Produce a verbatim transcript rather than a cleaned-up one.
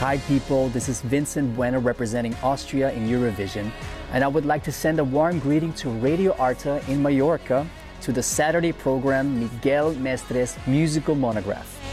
Hi people, this is Vincent Bueno representing Austria in Eurovision, and I would like to send a warm greeting to Radio Arta in Mallorca to the Saturday program Miguel Mestres Musical Monograph.